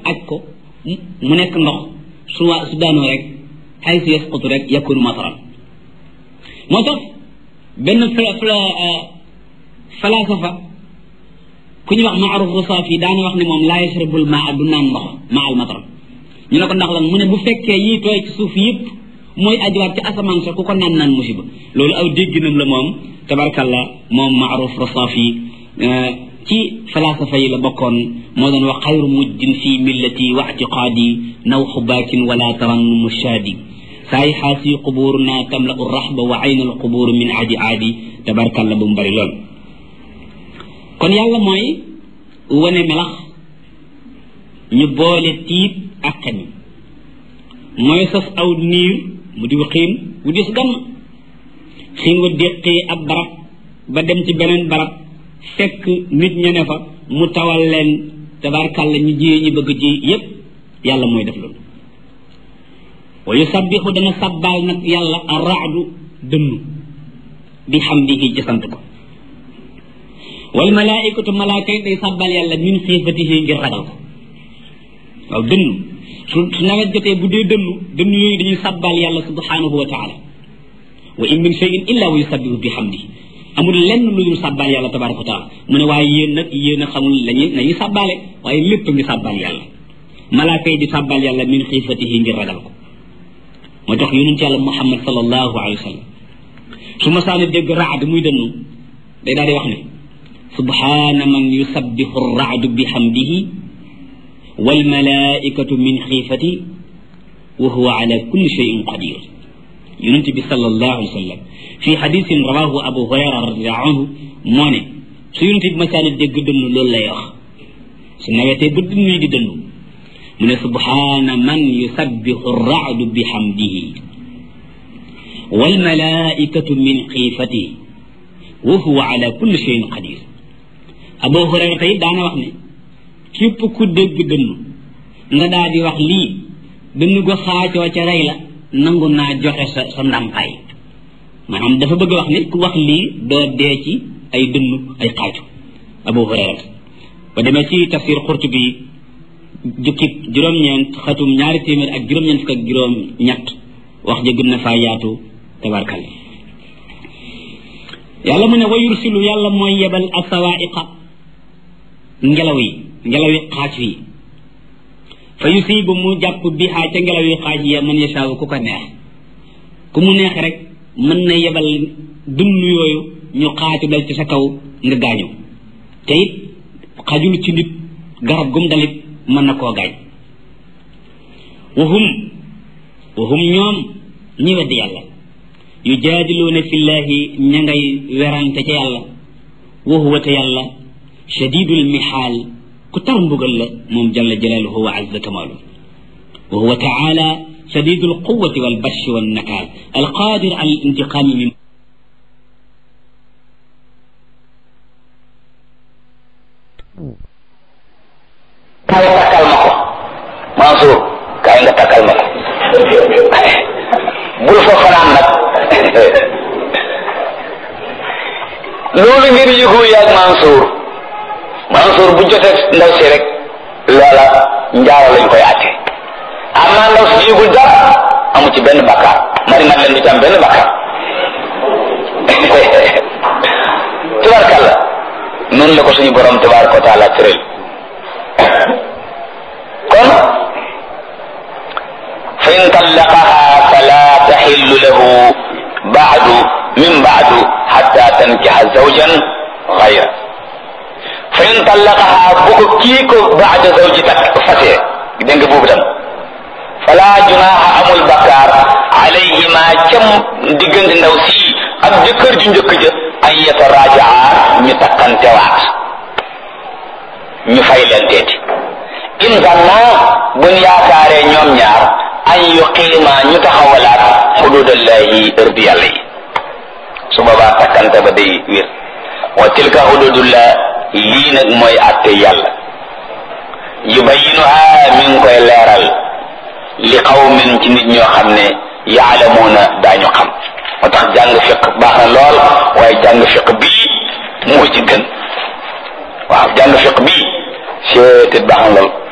aj ko mu nekk ndox su daanoo rek haythu yasqutu rek yakunu mataran moo tax benn falasafa ku ñu wax Ma'ruf Rusaafi daana wax ne moom laa yashrabul maa du naan ndox maa al matar ñu ne ko ndax lan mu ne bu fekkee yi tooy ci suuf yëpp mooy ajuwaat ci asamaan sa ku ko naan musiba loolu aw dégginam la moom tabarakallah moom Ma'ruf Rusaafi ci falasafa yi la bokkoon moo doon wax xayru mujjin fi millati wa i'tiqaadi naw xubaakin wala tarannumu shaadi saay xaasi quburuna tamla u rahba wa ayna al qubur min aadi aadi tabarakallah bu mu bari lool kon yàlla mooy wane melax ñu boole tiit ak xen mooy saf aw niir mu di xiin wu dis gann xiin wa déqee ab barab ba dem ci beneen barab fekk nit ña ne fa mu tawal leen tabarkàlla ñu jiyee ñu bëgg ji yépp yàlla mooy def loolu wa yusabbixu dana sabbaal nag yàlla ar-ra'du dënnu bi hamdihi ci sant ko wal malaikatu malaaka yi day sabbal yàlla min xiifatihi ngir ragal ko waaw dënnu su nawet jotee bu dee dënnu yooyu dañuy sabbal yàlla subhanahu wa taala wa in min shay'in illa wa yusabbihu bi hamdihi amul lenn lu dul sabbal yàlla tabaraka wa taala mu ne waaye yéen nag yéen a xamul nañuy sabbaale waaye lépp ngi sabbal yàlla malaaka yi di sabbal yàlla min xiifatihi ngir ragal ko moo tax yonent yàlla Muhammad sallallahu alayhi wa sallam su ma saana dégg raad muy dënnu day daal di wax ne subhaana man yusabbihu ar-ra'du bihamdihi wal malaa'ikatu min xiifati wa huwa ala kulli shay'in qadir yonent bi sallallahu alayhi wa sallam fi hadisin rawahu Abu Hurayra radiyallahu anhu moo ne su yonent bi ma saana dégg dënnu loolu lay wax su nawetee ba dënnu yi di dënnu mu ne subhaana man yusabbihu ar-ra'du bihamdihi wal malaa'ikatu min xiifatihi wa huwa ala kulli shay'in qadir Abu Hurayra tey daana wax ne képp ku dégg dënnu nga daal di wax lii dënnu go xaacoo ca rey la nangu naa joxe sa ndàmpaay maanaam dafa bëgg wax ne ku wax lii doo dee ci ay dënnu ay xaacu Abu Hurayra ba demee ci tafsir Qurtubi jukkib juróom-ñeent xatum ñaari téeméer ak juróom-ñeent fukk ak juróom-ñett wax ja gën na faa yaatu tabarkalla yàlla mu ne wa yursilu yàlla mooy yebal asawaiqa ngelaw yi xaaj yi fa yusibu mu jàpp bihaa ca ngelaw yi xaaj ya man yashaawu ku ko neex ku mu neex rek mën na yebal dund yooyu ñu xaaju dal ci sa kaw nga gaañu te it xajul ci nit garab gum dalit mën na koo gaañ wahum ñoom ñi weddi yàlla yujaadiluuna fillahi ña ngay werante ca yàlla wa huwa te yàlla shadidul mihaal ku tar mbugal la moom jalla jalaaluhu wa azza kamaalu wa huwa taala shadidul quwwati wal bashi wan nakaal al qaadir ala al intiqaami min kaay takkal ma ko Mansour kaay nga takkal ma ko bul fa fanaan nag loolu ngeen yëgu yaag Mansour bu jotee ndaw si rek loola njaaro lañ koy àtte am naa ndaw si yëgul dara amu ci benn bakkaar mari nag leen du ci am benn bakkaar tubaarkàlla noonu la ko suñu borom tabaaraka wa taala tëral kon fa in tallaqaha fala taxillu lahu min baadu xatta tankixa zawjan gayra fa in tallaqaha bu ko kii ko baada zawji tak fasee dégg nga boobu tam fala junaaha amul bakkaar alayhima cam diggante ndaw si ak jëkkër ju njëkk ja an yatarajaa ñu takkantewaat ñu fay leen teeti in zanna buñ yaakaaree ñoom ñaar an yuqiima ñu taxawalaat xududallahi ërbi yàlla yi su boobaa takkante ba day wér wa tilka xududullah lii nag mooy àtte yàlla yubayinuha mi ngi koy leeral li qawmin ci nit ñoo xam ne yaalamuuna daañu xam moo tax jàng fiq baax na lool waaye jàng fiq bii moo ci gën waaw jàng fiq bii seetet baax na lool